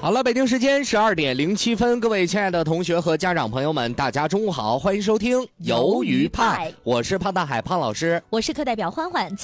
好了，北京时间12:07，各位亲爱的同学和家长朋友们，大家中午好，欢迎收听鱿鱼派，我是胖大海胖老师， 我是课代表欢欢。